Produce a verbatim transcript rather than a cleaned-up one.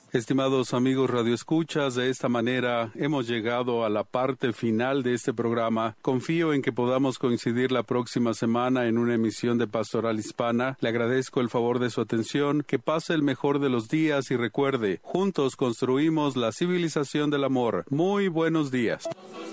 Estimados amigos radioescuchas, de esta manera hemos llegado a la parte final de este programa. Confío en que podamos coincidir la próxima semana en una emisión de Pastoral Hispana. Le agradezco el favor de su atención. Que pase el mejor de los días y recuerde, juntos construimos la civilización del amor. Muy buenos días.